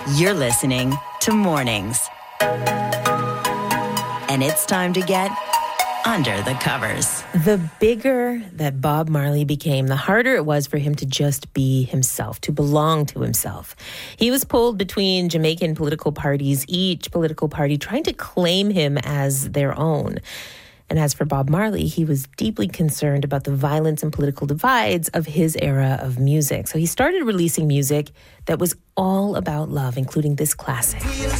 You're listening to Mornings. And it's time to get under the covers. The bigger that Bob Marley became, the harder it was for him to just be himself, to belong to himself. He was pulled between Jamaican political parties, each political party trying to claim him as their own. And as for Bob Marley, he was deeply concerned about the violence and political divides of his era of music. So he started releasing music that was all about love, including this classic.